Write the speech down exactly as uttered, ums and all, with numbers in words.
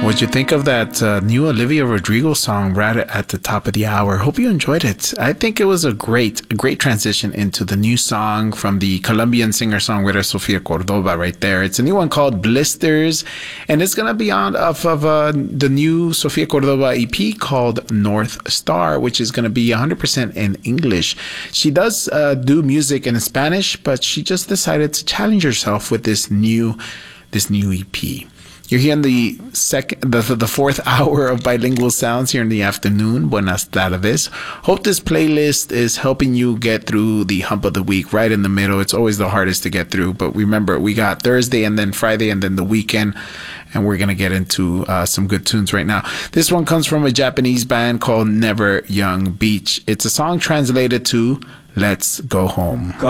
What'd you think of that uh, new Olivia Rodrigo song right at the top of the hour? Hope you enjoyed it. I think it was a great, a great transition into the new song from the Colombian singer-songwriter Sofia Cordova right there. It's a new one called Blisters, and it's going to be on off of uh, the new Sofia Cordova E P called North Star, which is going to be one hundred percent in English. She does uh, do music in Spanish, but she just decided to challenge herself with this new, this new E P. You're here in the second, the, the fourth hour of Bilingual Sounds here in the afternoon. Buenas tardes. Hope this playlist is helping you get through the hump of the week right in the middle. It's always the hardest to get through, but remember, we got Thursday and then Friday and then the weekend, and we're going to get into uh, some good tunes right now. This one comes from a Japanese band called Never Young Beach. It's a song translated to Let's Go Home.